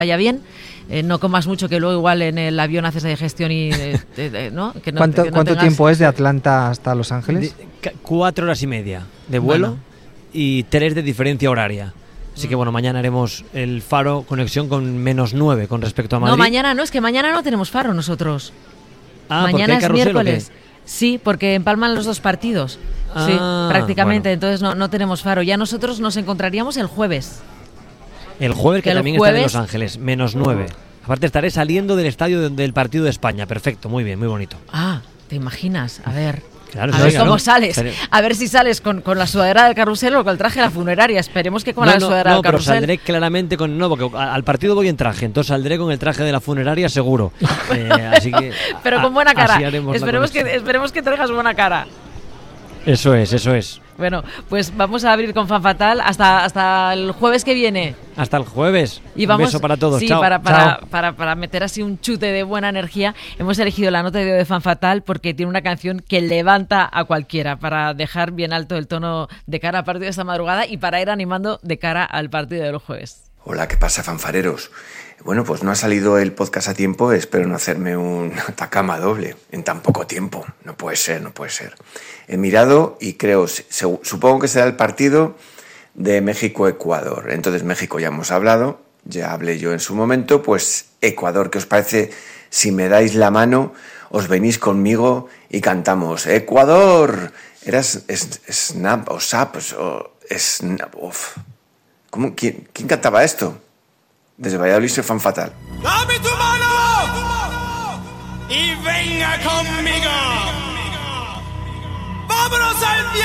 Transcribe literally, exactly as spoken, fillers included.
vaya bien. Eh, no comas mucho, que luego igual en el avión haces digestión y eh, eh, ¿no? Que no, ¿Cuánto, que no ¿cuánto tengas... tiempo es de Atlanta hasta Los Ángeles? De, cuatro horas y media de vuelo, bueno, y tres de diferencia horaria. Así que bueno, mañana haremos el Faro conexión con menos nueve con respecto a Madrid. No, mañana no, es que mañana no tenemos Faro nosotros. Ah, mañana ¿porque hay es miércoles. Sí, porque empalman los dos partidos. Ah, sí, prácticamente. Bueno. Entonces no, no tenemos Faro. Ya nosotros nos encontraríamos el jueves. El jueves, que, que también jueves... está en Los Ángeles, menos nueve. Aparte estaré saliendo del estadio del partido de España. Perfecto, muy bien, muy bonito. Ah, ¿te imaginas? A ver... Claro, a sí, ver claro. cómo sales. Pero... A ver si sales con, con la sudadera del carrusel o con el traje de la funeraria. Esperemos que con no, la no, sudadera no, del carrusel. Pero saldré claramente con... No, porque al partido voy en traje, entonces saldré con el traje de la funeraria seguro. Eh, así que, pero a, con buena cara. Esperemos que, esperemos que traigas buena cara. Eso es, eso es. Bueno, pues vamos a abrir con Fan Fatal hasta, hasta el jueves que viene. Hasta el jueves. Y vamos, un beso para todos. Sí, Chao. Para, para, Chao. Para, para, para meter así un chute de buena energía, hemos elegido la nota de, de Fan Fatal porque tiene una canción que levanta a cualquiera para dejar bien alto el tono de cara al partido de esta madrugada y para ir animando de cara al partido del jueves. Hola, ¿qué pasa, fanfareros? Bueno, pues no ha salido el podcast a tiempo, espero no hacerme un atacama doble en tan poco tiempo. No puede ser, no puede ser. He mirado y creo, supongo que será el partido de México-Ecuador. Entonces, México ya hemos hablado, ya hablé yo en su momento, pues Ecuador, ¿qué os parece? Si me dais la mano, os venís conmigo y cantamos ¡Ecuador! Era Snap o Sap o Snap, uf. ¿Cómo? ¿Quién, ¿Quién cantaba esto? Desde Valladolid soy Fan Fatal. ¡Dame tu mano! Y venga conmigo. ¡Vámonos al